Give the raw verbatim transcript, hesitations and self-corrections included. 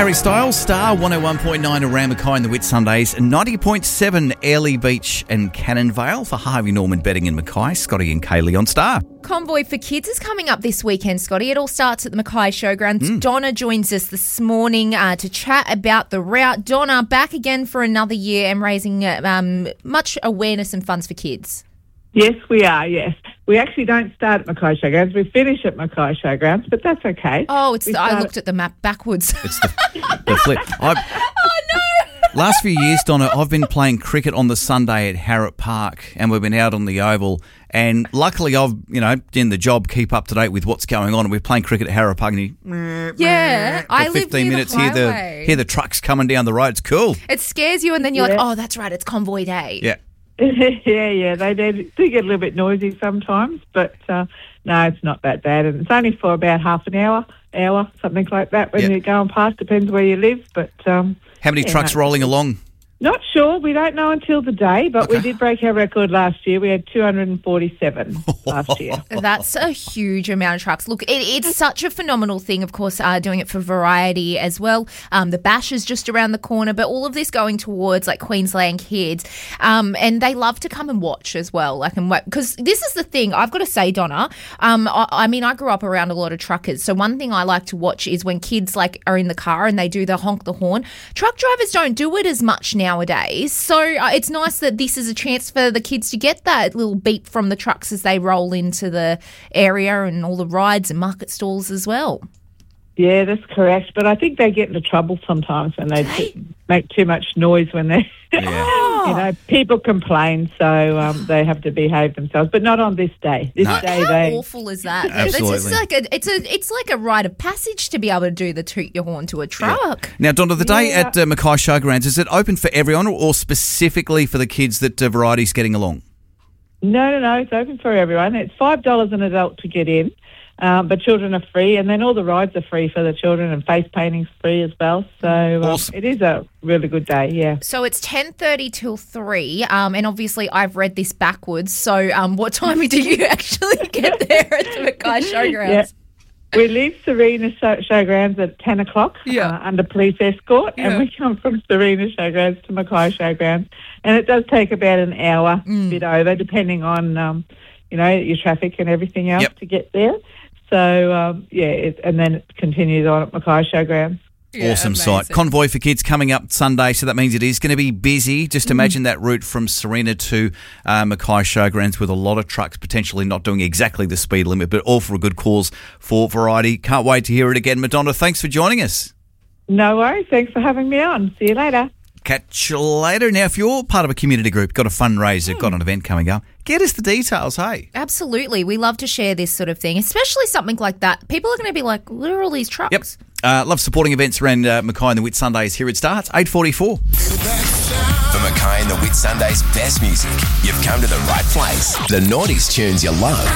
Harry Styles, Star one oh one point nine around Mackay and the Whitsundays, ninety point seven Airlie Beach and Cannon Vale for Harvey Norman betting in Mackay. Scotty and Kaylee on Star. Convoy for Kids is coming up this weekend, Scotty. It all starts at the Mackay Showgrounds. Mm. Donna joins us this morning uh, to chat about the route. Donna, back again for another year and raising uh, um, much awareness and funds for kids. Yes, we are, yes. We actually don't start at Mackay Showgrounds. We finish at Mackay Showgrounds, but that's okay. Oh, it's. The, I looked at, at the map backwards. It's the, the flip. I, oh, no. Last few years, Donna, I've been playing cricket on the Sunday at Harrop Park, and we've been out on the Oval. And luckily, I've, you know, in the job, keep up to date with what's going on. And we're playing cricket at Harrop Park, and you, yeah, I live fifteen near minutes, the hear the highway. hear the trucks coming down the road. It's cool. It scares you, and then you're Yeah. like, oh, that's right, it's Convoy Day. Yeah. yeah, yeah, they do, do get a little bit noisy sometimes, but uh, no, it's not that bad. And it's only for about half an hour, hour, something like that when Yeah. you're going past. Depends where you live, but... Um, How many yeah, trucks no. rolling along? Not sure. We don't know until the day, but Okay. we did break our record last year. We had two hundred forty-seven last year. That's a huge amount of trucks. Look, it, it's such a phenomenal thing, of course, uh, doing it for variety as well. Um, the Bash is just around the corner, but all of this going towards like Queensland kids. Um, and they love to come and watch as well. Like, and because this is the thing, I've got to say, Donna, um, I, I mean, I grew up around a lot of truckers. So one thing I like to watch is when kids like are in the car and they do the honk the horn. Truck drivers don't do it as much now. Nowadays, so uh, it's nice that this is a chance for the kids to get that little beep from the trucks as they roll into the area and all the rides and market stalls as well. Yeah, that's correct. But I think they get into trouble sometimes when they t- make too much noise when they, Yeah. you know, people complain, so um, they have to behave themselves. But not on this day. This No. day, How they. awful is that? Absolutely. It's just like a, it's a, it's like a rite of passage to be able to do the toot your horn to a truck. Now, Donna, the day Yeah. at uh, Mackay Showgrounds, is it open for everyone or, or specifically for the kids that uh, Variety's getting along? No, no, no. It's open for everyone. It's five dollars an adult to get in. Um, but children are free, and then all the rides are free for the children, and face painting's free as well. So um, Awesome. it is a really good day, yeah. So it's ten thirty till three, um, and obviously I've read this backwards. So um, what time do you actually get there at the Mackay Showgrounds? Yeah. We leave Serena show- Showgrounds at ten o'clock Yeah. uh, under police escort, Yeah. and we come from Serena Showgrounds to Mackay Showgrounds. And it does take about an hour, Mm. a bit over, depending on, um, you know, your traffic and everything else Yep. to get there. So, um, yeah, it, and then it continues on at Mackay Showgrounds. Yeah, Awesome amazing. sight. Convoy for Kids coming up Sunday, so that means it is going to be busy. Just imagine that route from Serena to uh, Mackay Showgrounds with a lot of trucks potentially not doing exactly the speed limit, but all for a good cause for Variety. Can't wait to hear it again. Madonna, thanks for joining us. No worries. Thanks for having me on. See you later. Catch you later. Now, if you're part of a community group, got a fundraiser, got an event coming up, get us the details, hey? Absolutely. We love to share this sort of thing, especially something like that. People are going to be like, what are all these trucks? Yep. Uh, love supporting events around uh, Mackay and the Whitsundays. Here it starts, eight forty-four. For Mackay and the Whitsundays' best music, you've come to the right place. The noughties tunes you love.